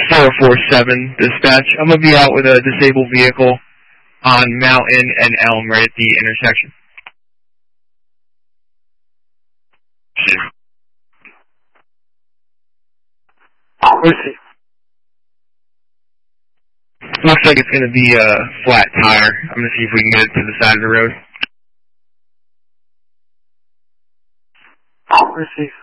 447 dispatch. I'm going to be out with a disabled vehicle on Mountain and Elm right at the intersection. Where's he? Looks like it's going to be a flat tire. I'm going to see if we can get it to the side of the road. Where's he?